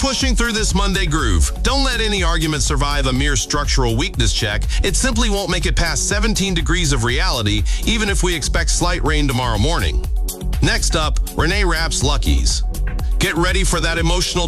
pushing through this Monday groove. Don't let any argument survive a mere structural weakness check. It simply won't make it past 17 degrees of reality, even if we expect slight rain tomorrow morning. Next up, Renee Rapp's Luckies. Get ready for that emotional